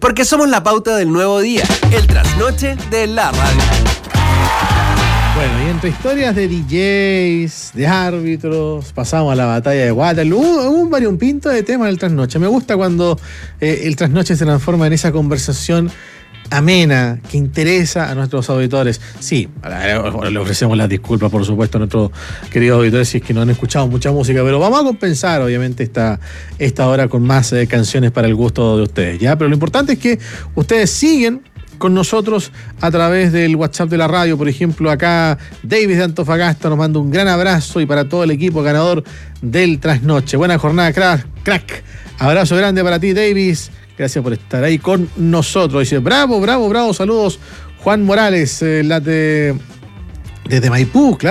Porque somos la pauta del nuevo día, el trasnoche de la radio. Bueno, y entre historias de DJs, de árbitros, pasamos a la batalla de Waterloo. Hubo un variopinto de temas del trasnoche. Me gusta cuando el trasnoche se transforma en esa conversación amena, que interesa a nuestros auditores. Sí, le ofrecemos las disculpas, por supuesto, a nuestros queridos auditores si es que no han escuchado mucha música, pero vamos a compensar, obviamente, esta hora con más canciones para el gusto de ustedes, ¿ya? Pero lo importante es que ustedes siguen con nosotros a través del WhatsApp de la radio. Por ejemplo, acá David de Antofagasta nos manda un gran abrazo, y para todo el equipo ganador del trasnoche. Buena jornada, crack. Abrazo grande para ti, Davis. Gracias por estar ahí con nosotros. Dice, bravo. Saludos, Juan Morales, desde Maipú, claro.